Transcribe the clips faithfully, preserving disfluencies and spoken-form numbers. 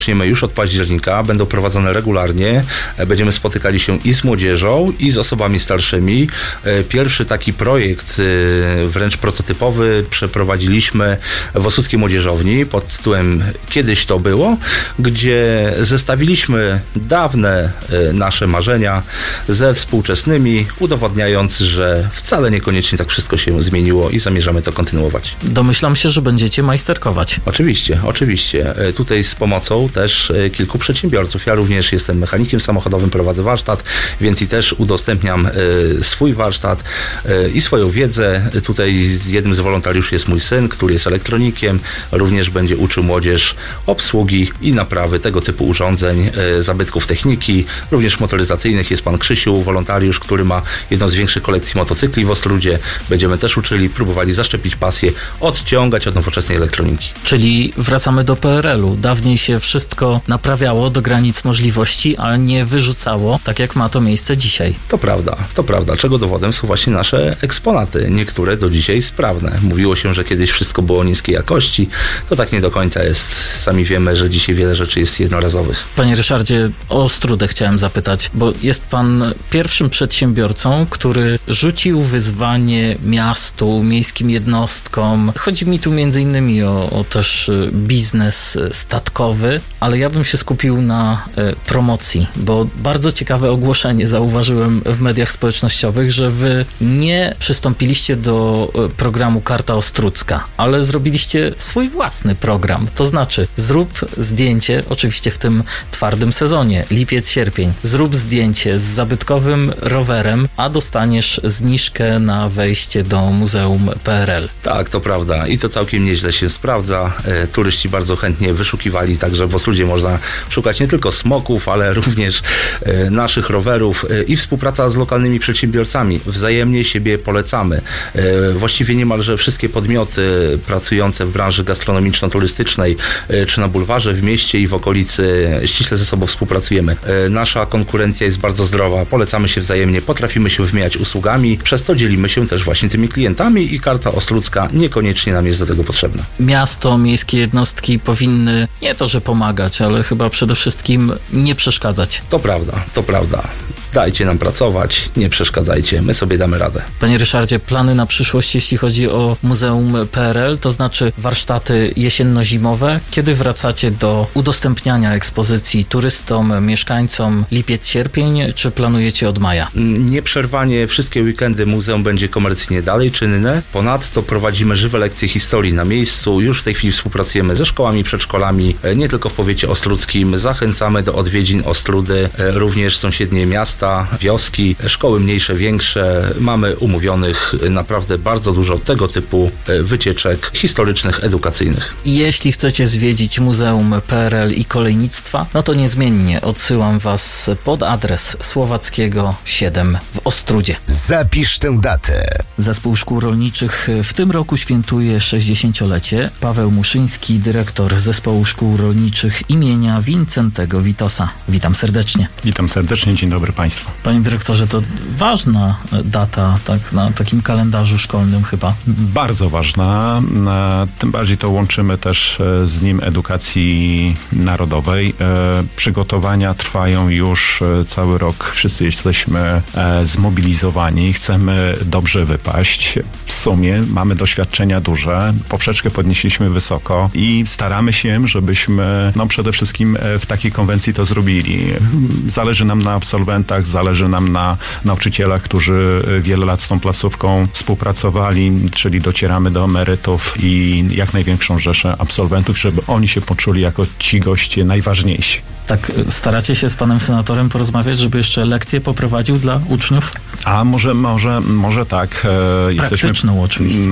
Zaczniemy już od października, będą prowadzone regularnie, będziemy spotykali się i z młodzieżą, i z osobami starszymi. Pierwszy taki projekt, wręcz prototypowy, przeprowadziliśmy w Osuckiej Młodzieżowni pod tytułem Kiedyś to było, gdzie zestawiliśmy dawne nasze marzenia ze współczesnymi, udowodniając, że wcale niekoniecznie tak wszystko się zmieniło i zamierzamy to kontynuować. Domyślam się, że będziecie majsterkować. Oczywiście, oczywiście. Tutaj z pomocą też kilku przedsiębiorców. Ja również jestem mechanikiem samochodowym, prowadzę warsztat, więc i też udostępniam swój warsztat i swoją wiedzę. Tutaj z jednym z wolontariuszy jest mój syn, który jest elektronikiem, również będzie uczył młodzież obsługi i naprawy tego typu urządzeń, zabytków techniki, również motoryzacyjnych. Jest pan Krzysiu, wolontariusz, który ma jedną z większych kolekcji motocykli w Ostródzie. Będziemy też uczyli, próbowali zaszczepić pasję, odciągać od nowoczesnej elektroniki. Czyli wracamy do P R L-u. Dawniej się wszystko naprawiało do granic możliwości, a nie wyrzucało, tak jak ma to miejsce dzisiaj. To prawda, to prawda. Czego dowodem są właśnie nasze eksponaty. Niektóre do dzisiaj sprawne. Mówiło się, że kiedyś wszystko było niskiej jakości. To tak nie do końca jest. Sami wiemy, że dzisiaj wiele rzeczy jest jednorazowych. Panie Ryszardzie, o Ostrudę chciałem zapytać, bo jest pan pierwszym przedsiębiorcą, który rzucił wyzwanie miastu, miejskim jednostkom. Chodzi mi tu między innymi o, o też biznes statkowy, ale ja bym się skupił na y, promocji, bo bardzo ciekawe ogłoszenie zauważyłem w mediach społecznościowych, że wy nie przystąpiliście do y, programu Karta Ostrucka, ale zrobiliście swój własny program. To znaczy, zrób zdjęcie, oczywiście w tym twardym sezonie, lipiec, sierpień, zrób zdjęcie z zabytkowym rowerem, a dostaniesz zniżkę na wejście do Muzeum P R L. Tak, to prawda i to całkiem nieźle się sprawdza. E, turyści bardzo chętnie wyszukiwali, także w Ostrudzie można szukać nie tylko smoków, ale również e, naszych rowerów e, i współpraca z lokalnymi przedsiębiorcami. Wzajemnie siebie polecamy. E, właściwie niemalże wszystkie podmioty pracujące w branży gastronomiczno-turystycznej, e, czy na bulwarze, w mieście i w okolicy ściśle ze sobą współpracujemy. E, nasza konkurencja jest bardzo zdrowa, polecamy się wzajemnie, potrafimy się wymieniać usługami, przez to dzielimy się też właśnie tymi klientami i Karta Ostrucka niekoniecznie nam jest do tego potrzebna. Miasto, miejskie jednostki powinny nie to, że pomagać, ale chyba przede wszystkim nie przeszkadzać. To prawda, to prawda. Dajcie nam pracować, nie przeszkadzajcie, my sobie damy radę. Panie Ryszardzie, plany na przyszłość, jeśli chodzi o Muzeum P R L, to znaczy warsztaty jesienno-zimowe. Kiedy wracacie do udostępniania ekspozycji turystom, mieszkańcom lipiec, sierpień, czy planujecie od maja? Nieprzerwanie wszystkie weekendy muzeum będzie komercyjnie dalej czynne. Ponadto prowadzimy żywe lekcje historii na miejscu. Już w tej chwili współpracujemy ze szkołami, przedszkolami, nie tylko w powiecie ostrudzkim. Zachęcamy do odwiedzin Ostrudy, również sąsiednie miasta, wioski, szkoły mniejsze, większe. Mamy umówionych naprawdę bardzo dużo tego typu wycieczek historycznych, edukacyjnych. Jeśli chcecie zwiedzić Muzeum P R L i Kolejnictwa, no to niezmiennie odsyłam was pod adres Słowackiego siedem w Ostrudzie. Zapisz tę datę. Zespół Szkół Rolniczych w tym roku świętuje sześćdziesięciolecie. Paweł Muszyński, dyrektor Zespołu Szkół Rolniczych imienia Wincentego Witosa. Witam serdecznie. Witam serdecznie, dzień dobry Państwu. Panie dyrektorze, to ważna data tak na takim kalendarzu szkolnym chyba. Bardzo ważna, tym bardziej to łączymy też z nim edukacji narodowej. Przygotowania trwają już cały rok, wszyscy jesteśmy zmobilizowani, chcemy dobrze wypaść. W sumie mamy doświadczenia duże, poprzeczkę podnieśliśmy wysoko i staramy się, żebyśmy no przede wszystkim w takiej konwencji to zrobili. Zależy nam na absolwentach, zależy nam na nauczycielach, którzy wiele lat z tą placówką współpracowali, czyli docieramy do emerytów i jak największą rzeszę absolwentów, żeby oni się poczuli jako ci goście najważniejsi. Tak, staracie się z panem senatorem porozmawiać, żeby jeszcze lekcję poprowadził dla uczniów? A może, może, może tak. Praktyczną Jesteśmy, oczywiście.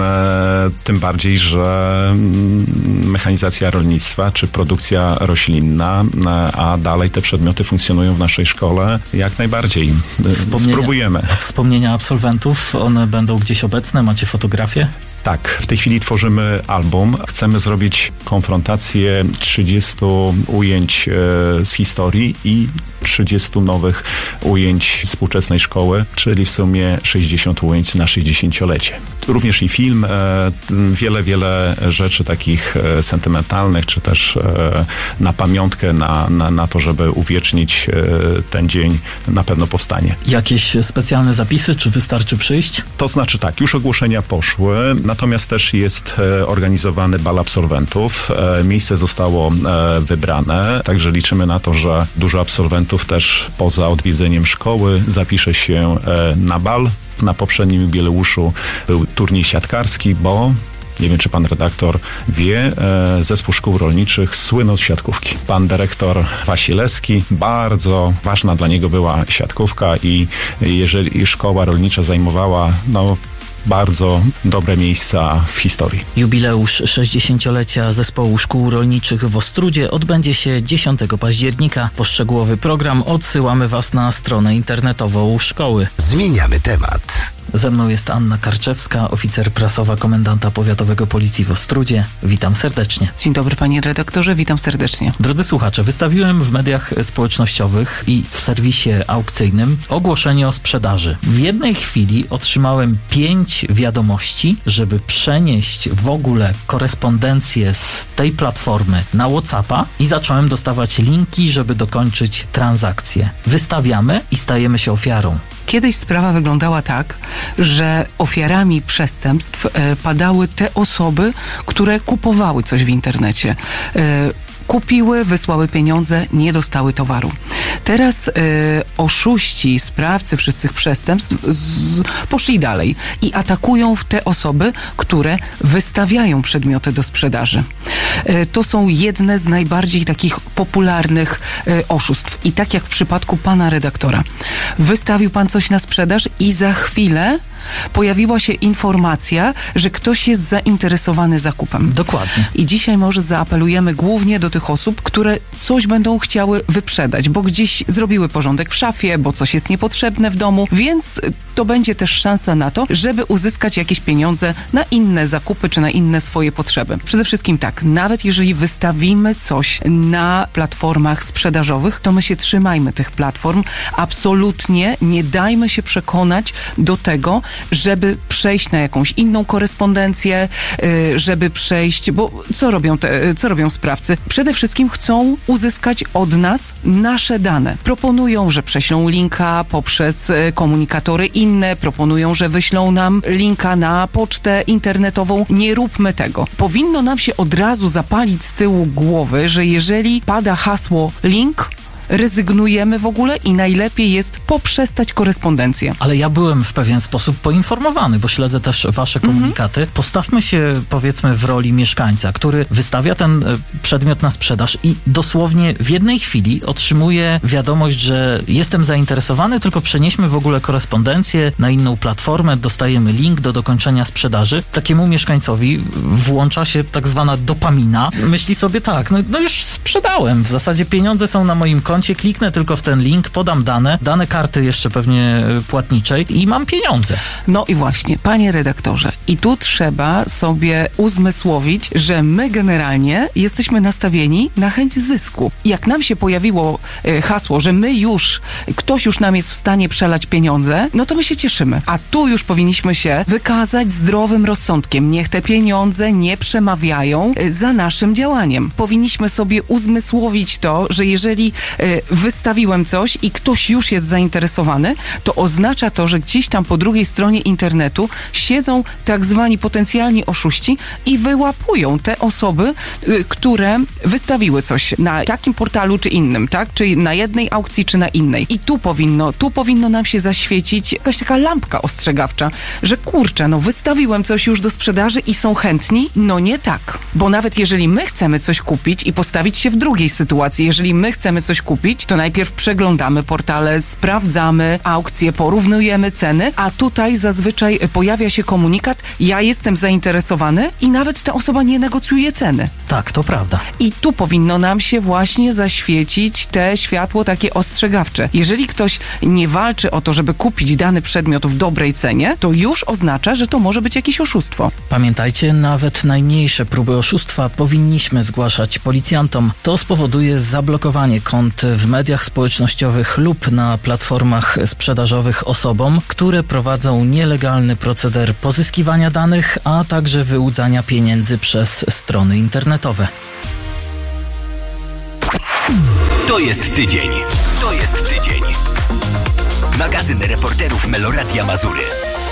Tym bardziej, że mechanizacja rolnictwa czy produkcja roślinna, a dalej te przedmioty funkcjonują w naszej szkole, jak najbardziej. Spróbujemy. Wspomnienia absolwentów, one będą gdzieś obecne? Macie fotografie? Tak, w tej chwili tworzymy album. Chcemy zrobić konfrontację trzydziestu ujęć e, z historii i trzydziestu nowych ujęć współczesnej szkoły, czyli w sumie sześćdziesiąt ujęć na sześćdziesięciolecie. Również i film, e, wiele, wiele rzeczy takich e, sentymentalnych, czy też e, na pamiątkę, na, na, na to, żeby uwiecznić e, ten dzień, na pewno powstanie. Jakieś specjalne zapisy, czy wystarczy przyjść? To znaczy tak, już ogłoszenia poszły, natomiast też jest e, organizowany bal absolwentów. E, miejsce zostało e, wybrane, także liczymy na to, że dużo absolwentów też poza odwiedzeniem szkoły zapisze się e, na bal. Na poprzednim jubileuszu był turniej siatkarski, bo nie wiem, czy pan redaktor wie, e, zespół szkół rolniczych słynął z siatkówki. Pan dyrektor Wasilewski, bardzo ważna dla niego była siatkówka i jeżeli szkoła rolnicza zajmowała, no, bardzo dobre miejsca w historii. Jubileusz sześćdziesięciolecia Zespołu Szkół Rolniczych w Ostródzie odbędzie się dziesiątego października. Po szczegółowy program odsyłamy Was na stronę internetową szkoły. Zmieniamy temat. Ze mną jest Anna Karczewska, oficer prasowa komendanta powiatowego Policji w Ostródzie. Witam serdecznie. Dzień dobry panie redaktorze, witam serdecznie. Drodzy słuchacze, wystawiłem w mediach społecznościowych i w serwisie aukcyjnym ogłoszenie o sprzedaży. W jednej chwili otrzymałem pięć wiadomości, żeby przenieść w ogóle korespondencję z tej platformy na WhatsAppa i zacząłem dostawać linki, żeby dokończyć transakcję. Wystawiamy i stajemy się ofiarą. Kiedyś sprawa wyglądała tak, że ofiarami przestępstw e, padały te osoby, które kupowały coś w internecie. E, Kupiły, wysłały pieniądze, nie dostały towaru. Teraz y, oszuści, sprawcy wszystkich przestępstw z, poszli dalej i atakują w te osoby, które wystawiają przedmioty do sprzedaży. Y, to są jedne z najbardziej takich popularnych y, oszustw. I tak jak w przypadku pana redaktora. Wystawił pan coś na sprzedaż i za chwilę pojawiła się informacja, że ktoś jest zainteresowany zakupem. Dokładnie. I dzisiaj może zaapelujemy głównie do tych osób, które coś będą chciały wyprzedać, bo gdzieś zrobiły porządek w szafie, bo coś jest niepotrzebne w domu, więc to będzie też szansa na to, żeby uzyskać jakieś pieniądze na inne zakupy, czy na inne swoje potrzeby. Przede wszystkim tak, nawet jeżeli wystawimy coś na platformach sprzedażowych, to my się trzymajmy tych platform. Absolutnie nie dajmy się przekonać do tego, żeby przejść na jakąś inną korespondencję, żeby przejść, bo co robią te, co robią sprawcy? Przede wszystkim chcą uzyskać od nas nasze dane. Proponują, że prześlą linka poprzez komunikatory inne, proponują, że wyślą nam linka na pocztę internetową. Nie róbmy tego. Powinno nam się od razu zapalić z tyłu głowy, że jeżeli pada hasło link, rezygnujemy w ogóle i najlepiej jest poprzestać korespondencję. Ale ja byłem w pewien sposób poinformowany, bo śledzę też wasze komunikaty. Mhm. Postawmy się, powiedzmy, w roli mieszkańca, który wystawia ten przedmiot na sprzedaż i dosłownie w jednej chwili otrzymuje wiadomość, że jestem zainteresowany, tylko przenieśmy w ogóle korespondencję na inną platformę, dostajemy link do dokończenia sprzedaży. Takiemu mieszkańcowi włącza się tak zwana dopamina. Myśli sobie tak, no, no już sprzedałem, w zasadzie pieniądze są na moim koncie, kliknę tylko w ten link, podam dane, dane karty jeszcze pewnie płatniczej i mam pieniądze. No i właśnie, panie redaktorze, i tu trzeba sobie uzmysłowić, że my generalnie jesteśmy nastawieni na chęć zysku. Jak nam się pojawiło y, hasło, że my już, ktoś już nam jest w stanie przelać pieniądze, no to my się cieszymy. A tu już powinniśmy się wykazać zdrowym rozsądkiem. Niech te pieniądze nie przemawiają y, za naszym działaniem. Powinniśmy sobie uzmysłowić to, że jeżeli y, wystawiłem coś i ktoś już jest zainteresowany, to oznacza to, że gdzieś tam po drugiej stronie internetu siedzą tak zwani potencjalni oszuści i wyłapują te osoby, y, które wystawiły coś na takim portalu czy innym, tak? Czy na jednej aukcji, czy na innej. I tu powinno, tu powinno nam się zaświecić jakaś taka lampka ostrzegawcza, że kurczę, no wystawiłem coś już do sprzedaży i są chętni? No nie tak. Bo nawet jeżeli my chcemy coś kupić i postawić się w drugiej sytuacji, jeżeli my chcemy coś kupić, kupić, to najpierw przeglądamy portale, sprawdzamy aukcje, porównujemy ceny, a tutaj zazwyczaj pojawia się komunikat, ja jestem zainteresowany i nawet ta osoba nie negocjuje ceny. Tak, to prawda. I tu powinno nam się właśnie zaświecić te światło takie ostrzegawcze. Jeżeli ktoś nie walczy o to, żeby kupić dany przedmiot w dobrej cenie, to już oznacza, że to może być jakieś oszustwo. Pamiętajcie, nawet najmniejsze próby oszustwa powinniśmy zgłaszać policjantom. To spowoduje zablokowanie kont w mediach społecznościowych lub na platformach sprzedażowych osobom, które prowadzą nielegalny proceder pozyskiwania danych, a także wyłudzania pieniędzy przez strony internetowe. To jest tydzień. To jest tydzień. Magazyn reporterów Meloradia Mazury.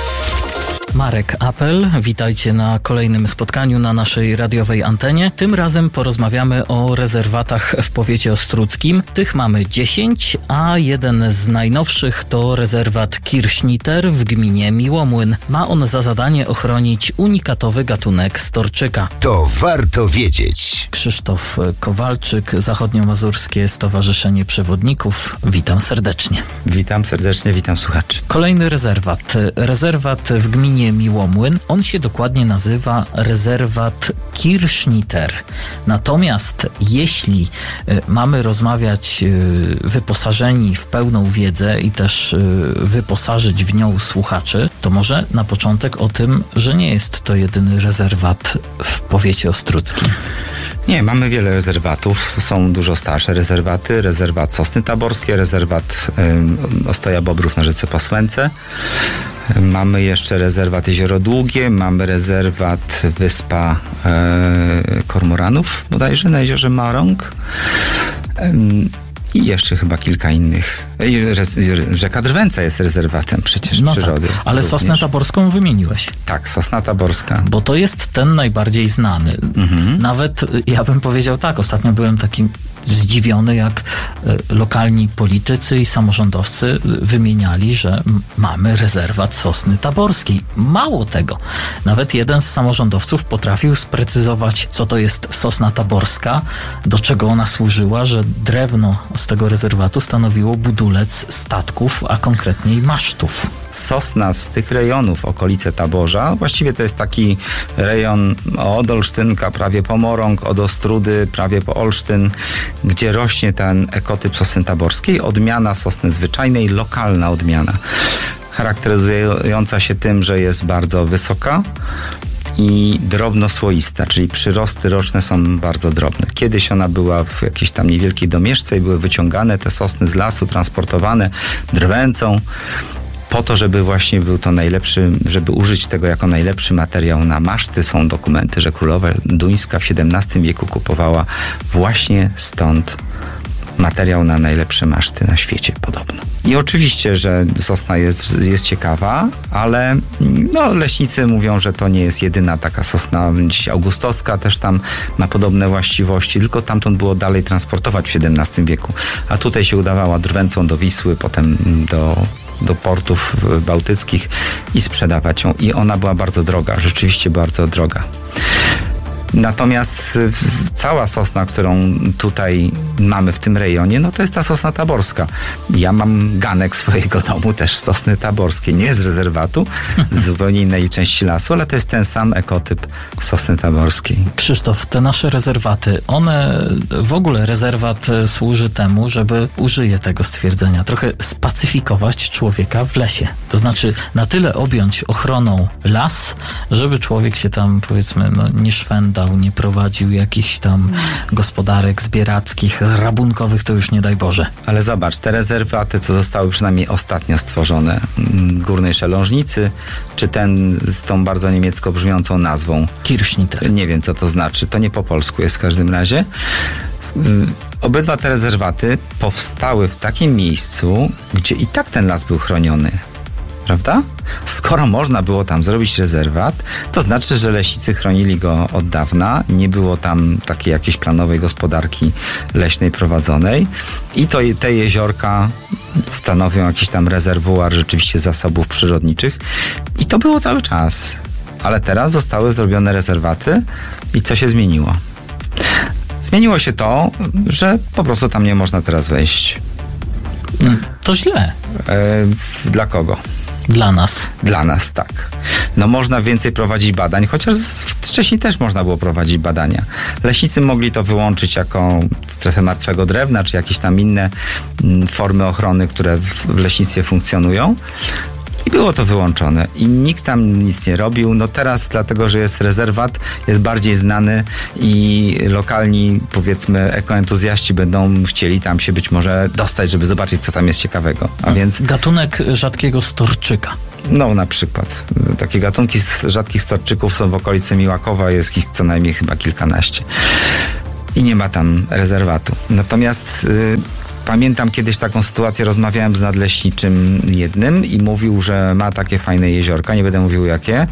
Marek Apel, witajcie na kolejnym spotkaniu na naszej radiowej antenie. Tym razem porozmawiamy o rezerwatach w powiecie ostródzkim. Tych mamy dziesięć, a jeden z najnowszych to rezerwat Kirschniter w gminie Miłomłyn. Ma on za zadanie ochronić unikatowy gatunek storczyka. To warto wiedzieć. Krzysztof Kowalczyk, Zachodniomazurskie Stowarzyszenie Przewodników. Witam serdecznie. Witam serdecznie, witam słuchaczy. Kolejny rezerwat. Rezerwat w gminie Miłomłyn. On się dokładnie nazywa rezerwat Kirschniter. Natomiast jeśli y, mamy rozmawiać y, wyposażeni w pełną wiedzę i też y, wyposażyć w nią słuchaczy, to może na początek o tym, że nie jest to jedyny rezerwat w powiecie ostródzkim. Nie, mamy wiele rezerwatów, są dużo starsze rezerwaty, rezerwat Sosny Taborskie, rezerwat y, Ostoja Bobrów na rzece Posłęce, mamy jeszcze rezerwat Jezioro Długie, mamy rezerwat Wyspa y, Kormoranów bodajże na jeziorze Marąg. Y, I jeszcze chyba kilka innych. Rzeka Drwęca jest rezerwatem przecież no przyrody. Tak, ale również. Sosnę Taborską wymieniłeś. Tak, Sosna Taborska. Bo to jest ten najbardziej znany. Mhm. Nawet ja bym powiedział tak, ostatnio byłem taki zdziwiony, jak y, lokalni politycy i samorządowcy wymieniali, że m- mamy rezerwat Sosny Taborskiej. Mało tego. Nawet jeden z samorządowców potrafił sprecyzować, co to jest Sosna Taborska, do czego ona służyła, że drewno z tego rezerwatu stanowiło budulec statków, a konkretniej masztów. Sosna z tych rejonów, okolice Taborza, właściwie to jest taki rejon od Olsztynka prawie po Morąg, od Ostródy prawie po Olsztyn, gdzie rośnie ten ekotyp sosny taborskiej, odmiana sosny zwyczajnej, lokalna odmiana, charakteryzująca się tym, że jest bardzo wysoka i drobnosłoista, czyli przyrosty roczne są bardzo drobne. Kiedyś ona była w jakiejś tam niewielkiej domieszce i były wyciągane te sosny z lasu, transportowane drwęcą, po to, żeby właśnie był to najlepszy, żeby użyć tego jako najlepszy materiał na maszty. Są dokumenty, że królowa duńska w siedemnastym wieku kupowała właśnie stąd materiał na najlepsze maszty na świecie podobno. I oczywiście, że sosna jest, jest ciekawa, ale no, leśnicy mówią, że to nie jest jedyna taka sosna. Dziś augustowska też tam ma podobne właściwości, tylko tamtąd było dalej transportować w siedemnastym wieku. A tutaj się udawała drwęcą do Wisły, potem do do portów bałtyckich i sprzedawać ją. I ona była bardzo droga, rzeczywiście bardzo droga. Natomiast cała sosna, którą tutaj mamy w tym rejonie, no to jest ta sosna taborska. Ja mam ganek swojego domu też sosny taborskiej, nie z rezerwatu, z zupełnie innej części lasu, ale to jest ten sam ekotyp sosny taborskiej. Krzysztof, te nasze rezerwaty, one, w ogóle rezerwat służy temu, żeby, użyję tego stwierdzenia, trochę spacyfikować człowieka w lesie. To znaczy na tyle objąć ochroną las, żeby człowiek się tam, powiedzmy, no, nie szwendał, nie prowadził jakichś tam gospodarek zbierackich, rabunkowych, to już nie daj Boże. Ale zobacz, te rezerwaty, co zostały przynajmniej ostatnio stworzone, Górnej Szelążnicy, czy ten z tą bardzo niemiecko brzmiącą nazwą. Kirschniter. Nie wiem, co to znaczy. To nie po polsku jest w każdym razie. Obydwa te rezerwaty powstały w takim miejscu, gdzie i tak ten las był chroniony. Prawda? Skoro można było tam zrobić rezerwat, to znaczy, że leśnicy chronili go od dawna, nie było tam takiej jakiejś planowej gospodarki leśnej prowadzonej i to te jeziorka stanowią jakiś tam rezerwuar rzeczywiście zasobów przyrodniczych i to było cały czas. Ale teraz zostały zrobione rezerwaty i co się zmieniło? Zmieniło się to, że po prostu tam nie można teraz wejść. To źle. E, dla kogo? Dla nas. Dla nas, tak. No można więcej prowadzić badań, chociaż wcześniej też można było prowadzić badania. Leśnicy mogli to wyłączyć jako strefę martwego drewna, czy jakieś tam inne formy ochrony, które w leśnictwie funkcjonują. I było to wyłączone. I nikt tam nic nie robił. No teraz, dlatego że jest rezerwat, jest bardziej znany i lokalni, powiedzmy, ekoentuzjaści będą chcieli tam się być może dostać, żeby zobaczyć, co tam jest ciekawego. A więc... Gatunek rzadkiego storczyka. No na przykład. Takie gatunki z rzadkich storczyków są w okolicy Miłakowa, jest ich co najmniej chyba kilkanaście. I nie ma tam rezerwatu. Natomiast... Yy, Pamiętam kiedyś taką sytuację, rozmawiałem z nadleśniczym jednym i mówił, że ma takie fajne jeziorka, nie będę mówił jakie,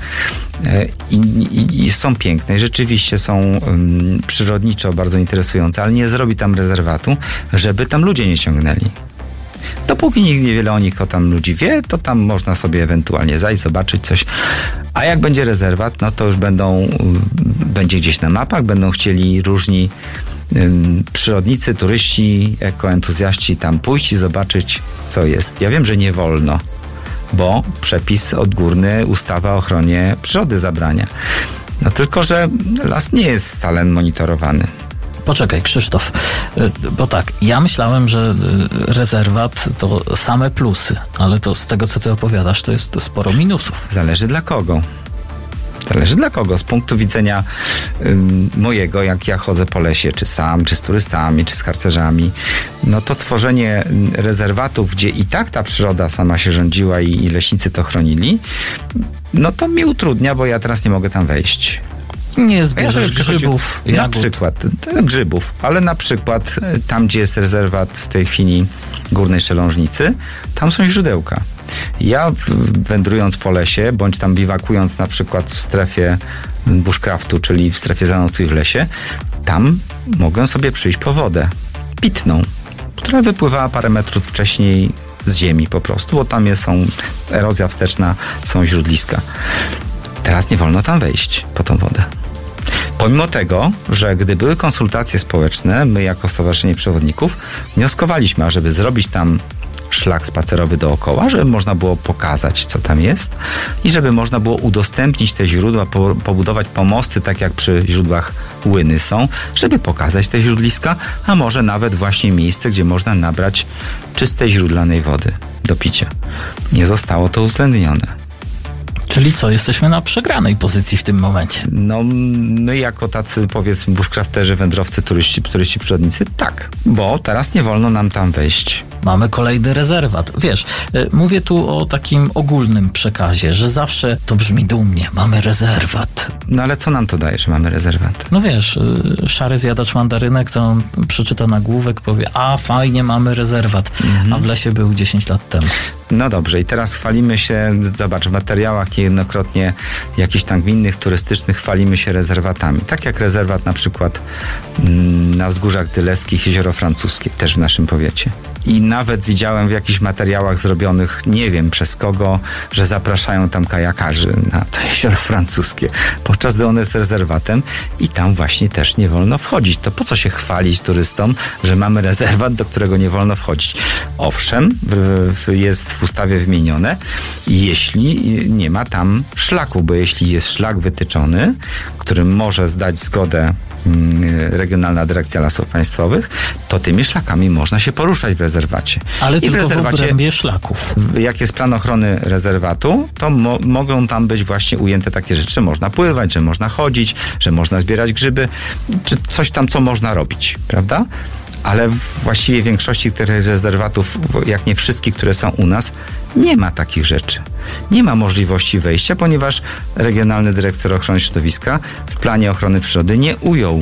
i, i, i są piękne i rzeczywiście są um, przyrodniczo bardzo interesujące, ale nie zrobi tam rezerwatu, żeby tam ludzie nie ciągnęli. Dopóki nikt niewiele o nich, o tam ludzi wie, to tam można sobie ewentualnie zajść, zobaczyć coś. A jak będzie rezerwat, no to już będą, będzie gdzieś na mapach, będą chcieli różni ym, przyrodnicy, turyści, ekoentuzjaści tam pójść i zobaczyć, co jest. Ja wiem, że nie wolno, bo przepis odgórny, ustawa o ochronie przyrody zabrania. No tylko, że las nie jest stale monitorowany. Poczekaj, Krzysztof, bo tak, ja myślałem, że rezerwat to same plusy, ale to z tego, co ty opowiadasz, to jest sporo minusów. Zależy dla kogo. Zależy dla kogo. Z punktu widzenia ym, mojego, jak ja chodzę po lesie, czy sam, czy z turystami, czy z harcerzami, no to tworzenie rezerwatów, gdzie i tak ta przyroda sama się rządziła i, i leśnicy to chronili, no to mi utrudnia, bo ja teraz nie mogę tam wejść. Nie zbierzesz ja grzybów, Na jagód. przykład, grzybów, ale na przykład tam, gdzie jest rezerwat w tej chwili Górnej Szelążnicy, tam są źródełka. Ja wędrując po lesie, bądź tam biwakując na przykład w strefie bushcraftu, czyli w strefie zanocuj w lesie, tam mogę sobie przyjść po wodę pitną, która wypływała parę metrów wcześniej z ziemi po prostu, bo tam jest, są erozja wsteczna, są źródliska. Teraz nie wolno tam wejść po tą wodę. Pomimo tego, że gdy były konsultacje społeczne, my jako Stowarzyszenie Przewodników wnioskowaliśmy, ażeby zrobić tam szlak spacerowy dookoła, żeby można było pokazać, co tam jest i żeby można było udostępnić te źródła, po, pobudować pomosty, tak jak przy źródłach Łyny są, żeby pokazać te źródliska, a może nawet właśnie miejsce, gdzie można nabrać czystej źródlanej wody do picia. Nie zostało to uwzględnione. Czyli co, jesteśmy na przegranej pozycji w tym momencie? No, my jako tacy, powiedzmy, bushcrafterzy, wędrowcy, turyści, turyści przyrodnicy, tak, bo teraz nie wolno nam tam wejść. Mamy kolejny rezerwat. Wiesz, mówię tu o takim ogólnym przekazie, że zawsze to brzmi dumnie, mamy rezerwat. No ale co nam to daje, że mamy rezerwat? No wiesz, szary zjadacz mandarynek, to on przeczyta nagłówek, powie, a fajnie, mamy rezerwat, mhm. a w lesie był dziesięć lat temu. No dobrze, i teraz chwalimy się, zobacz, w materiałach niejednokrotnie jakichś tam gminnych, turystycznych chwalimy się rezerwatami. Tak jak rezerwat na przykład mm, na wzgórzach dyleskich, Jezioro Francuskie, też w naszym powiecie. I nawet widziałem w jakichś materiałach zrobionych, nie wiem przez kogo, że zapraszają tam kajakarzy na to Jezioro Francuskie, podczas gdy ono jest rezerwatem i tam właśnie też nie wolno wchodzić. To po co się chwalić turystom, że mamy rezerwat, do którego nie wolno wchodzić? Owszem, w, w, jest w ustawie wymienione, jeśli nie ma tam szlaku, bo jeśli jest szlak wytyczony, którym może zdać zgodę Regionalna Dyrekcja Lasów Państwowych, to tymi szlakami można się poruszać w rezerwacie. Ale I tylko w rezerwacie, w obrębie szlaków. Jak jest plan ochrony rezerwatu, to mo- mogą tam być właśnie ujęte takie rzeczy, że można pływać, że można chodzić, że można zbierać grzyby, czy coś tam, co można robić, prawda? Ale właściwie w większości tych rezerwatów, jak nie wszystkich, które są u nas, nie ma takich rzeczy. Nie ma możliwości wejścia, ponieważ Regionalny Dyrektor Ochrony Środowiska w planie ochrony przyrody nie ujął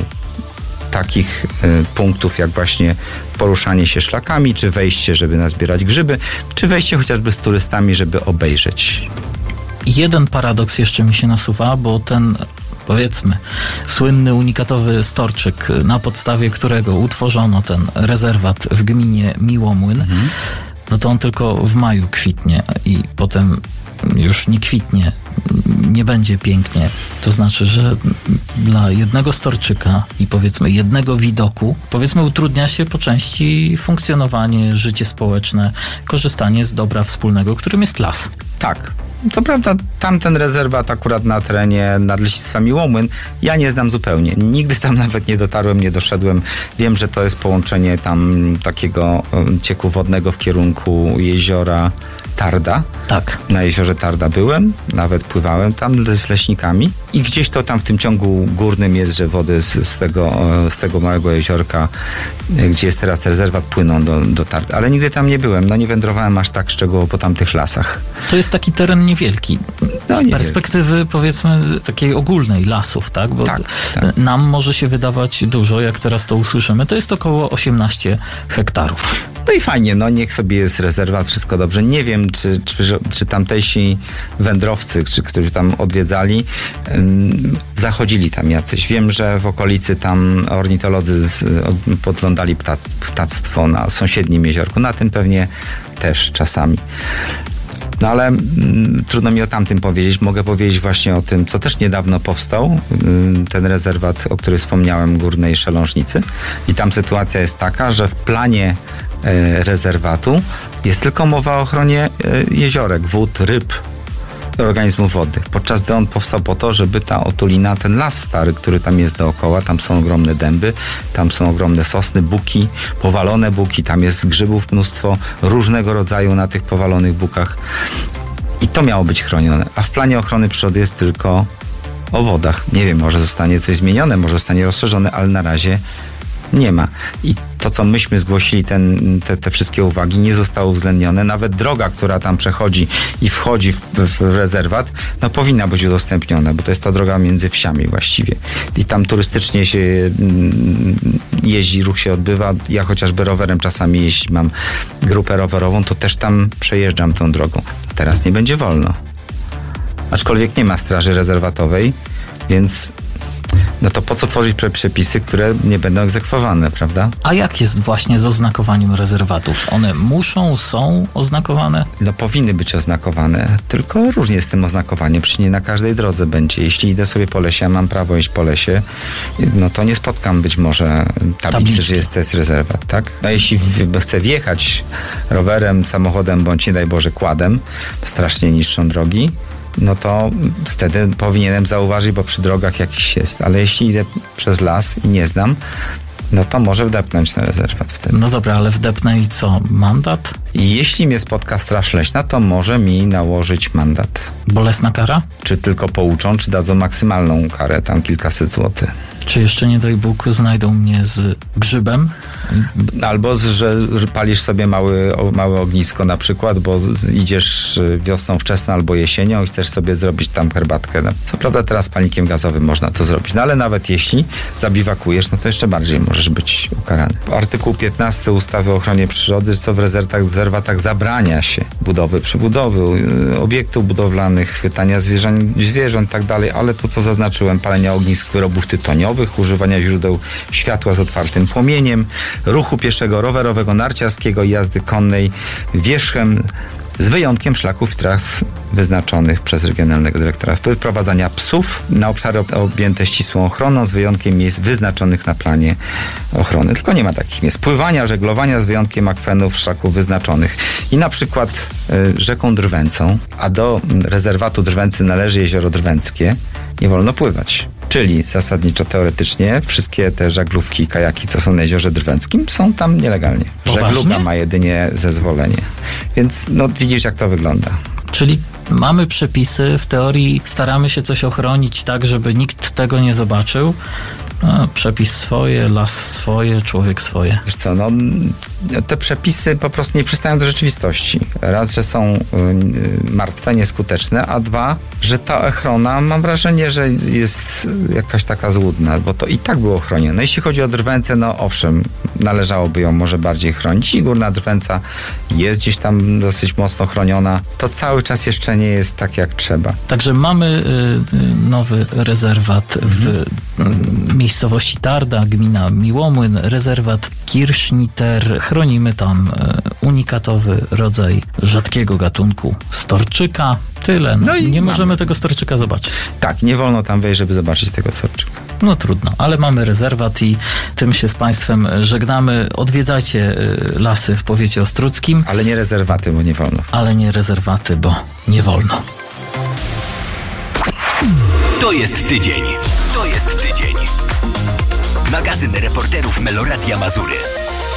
takich y, punktów, jak właśnie poruszanie się szlakami, czy wejście, żeby nazbierać grzyby, czy wejście chociażby z turystami, żeby obejrzeć. Jeden paradoks jeszcze mi się nasuwa, bo ten, powiedzmy, słynny, unikatowy storczyk, na podstawie którego utworzono ten rezerwat w gminie Miłomłyn, mhm. no to on tylko w maju kwitnie i potem już nie kwitnie nie będzie pięknie. To znaczy, że dla jednego storczyka i powiedzmy jednego widoku, powiedzmy utrudnia się po części funkcjonowanie, życie społeczne, korzystanie z dobra wspólnego, którym jest las. Tak. Co prawda tamten rezerwat akurat na terenie Nadleśnictwa Miłomłyn ja nie znam zupełnie. Nigdy tam nawet nie dotarłem, nie doszedłem. Wiem, że to jest połączenie tam takiego cieku wodnego w kierunku jeziora Tarda. Tak. Na jeziorze Tarda byłem, nawet pływałem tam z leśnikami i gdzieś to tam w tym ciągu górnym jest, że wody z, z, tego, z tego małego jeziorka, gdzie jest teraz rezerwat, płyną do, do Tardy. Ale nigdy tam nie byłem, no nie wędrowałem aż tak szczegółowo po tamtych lasach. To jest taki teren niewielki. No, z niewielki. perspektywy powiedzmy takiej ogólnej lasów, tak? Bo tak, tak. nam może się wydawać dużo, jak teraz to usłyszymy. To jest około osiemnaście hektarów. No i fajnie, no niech sobie jest rezerwat, wszystko dobrze. Nie wiem, czy, czy, czy tamtejsi wędrowcy, czy, którzy tam odwiedzali, ym, zachodzili tam jacyś. Wiem, że w okolicy tam ornitolodzy z, od, podglądali ptac, ptactwo na sąsiednim jeziorku. Na tym pewnie też czasami. No ale mm, trudno mi o tamtym powiedzieć. Mogę powiedzieć właśnie o tym, co też niedawno powstał, y, ten rezerwat, o którym wspomniałem, Górnej Szelążnicy. I tam sytuacja jest taka, że w planie y, rezerwatu jest tylko mowa o ochronie y, jeziorek, wód, ryb, organizmów wodnych. Podczas gdy on powstał po to, żeby ta otulina, ten las stary, który tam jest dookoła, tam są ogromne dęby, tam są ogromne sosny, buki, powalone buki, tam jest grzybów mnóstwo różnego rodzaju na tych powalonych bukach. I to miało być chronione. A w planie ochrony przyrody jest tylko o wodach. Nie wiem, może zostanie coś zmienione, może zostanie rozszerzone, ale na razie nie ma. I to, co myśmy zgłosili, ten, te, te wszystkie uwagi, nie zostało uwzględnione. Nawet droga, która tam przechodzi i wchodzi w, w rezerwat, no powinna być udostępniona, bo to jest ta droga między wsiami właściwie. I tam turystycznie się mm, jeździ, ruch się odbywa. Ja chociażby rowerem czasami jeździ, mam grupę rowerową, to też tam przejeżdżam tą drogą. Teraz nie będzie wolno. Aczkolwiek nie ma straży rezerwatowej, więc no to po co tworzyć przepisy, które nie będą egzekwowane, prawda? A jak jest właśnie z oznakowaniem rezerwatów? One muszą, są oznakowane? No powinny być oznakowane, tylko różnie z tym oznakowaniem, przecież nie na każdej drodze będzie. Jeśli idę sobie po lesie, a mam prawo iść po lesie, no to nie spotkam być może tablicy, Tabliczki. że jest to jest rezerwat, tak? A jeśli w, chcę wjechać rowerem, samochodem, bądź nie daj Boże kładem, strasznie niszczą drogi, no to wtedy powinienem zauważyć, bo przy drogach jakiś jest. Ale jeśli idę przez las i nie znam, no to może wdepnąć na rezerwat wtedy. No dobra, ale wdepnę i co? Mandat? I jeśli mnie spotka straż leśna, to może mi nałożyć mandat. Bolesna kara? Czy tylko pouczą, czy dadzą maksymalną karę, tam kilkaset złotych. Czy jeszcze, nie daj Bóg, znajdą mnie z grzybem? Albo, że palisz sobie mały, małe ognisko na przykład, bo idziesz wiosną wczesną albo jesienią i chcesz sobie zrobić tam herbatkę. No, co prawda teraz palnikiem gazowym można to zrobić, no ale nawet jeśli zabiwakujesz, no to jeszcze bardziej możesz być ukarany. Artykuł piętnasty ustawy o ochronie przyrody, co w rezerwatach zabrania się budowy, przybudowy, obiektów budowlanych, chwytania zwierząt, zwierząt i tak dalej, ale to, co zaznaczyłem, palenia ognisk, wyrobów tytoniowych, używania źródeł światła z otwartym płomieniem, ruchu pieszego, rowerowego, narciarskiego i jazdy konnej wierzchem, z wyjątkiem szlaków tras wyznaczonych przez regionalnego dyrektora. Wprowadzania psów na obszary objęte ścisłą ochroną, z wyjątkiem miejsc wyznaczonych na planie ochrony. Tylko nie ma takich miejsc. Pływania, żeglowania, z wyjątkiem akwenów, szlaków wyznaczonych. I na przykład y, rzeką Drwęcą, a do rezerwatu Drwęcy należy jezioro Drwęckie, nie wolno pływać. Czyli zasadniczo, teoretycznie wszystkie te żaglówki, kajaki, co są na jeziorze Drwęckim, są tam nielegalnie. Poważnie? Żegluga ma jedynie zezwolenie. Więc no widzisz, jak to wygląda. Czyli mamy przepisy, w teorii staramy się coś ochronić tak, żeby nikt tego nie zobaczył. No, przepis swoje, las swoje, człowiek swoje. Wiesz co, no te przepisy po prostu nie przystają do rzeczywistości. Raz, że są y, martwe, nieskuteczne, a dwa, że ta ochrona, mam wrażenie, że jest jakaś taka złudna, bo to i tak było chronione. Jeśli chodzi o Drwęcę, no owszem, należałoby ją może bardziej chronić i Górna Drwęca jest gdzieś tam dosyć mocno chroniona. To cały czas jeszcze nie jest tak, jak trzeba. Także mamy y, nowy rezerwat w y, miejscowości Tarda, gmina Miłomłyn, rezerwat Kirschniter. Chronimy tam unikatowy rodzaj rzadkiego gatunku storczyka. Tyle. No, No i nie mamy. możemy tego storczyka zobaczyć. Tak, nie wolno tam wejść, żeby zobaczyć tego storczyka. No trudno, ale mamy rezerwat i tym się z Państwem żegnamy. Odwiedzajcie y, lasy w powiecie ostródzkim, Ale nie rezerwaty, bo nie wolno. ale nie rezerwaty, bo nie wolno. To jest tydzień. To jest tydzień. Magazyn reporterów Meloradia Mazury.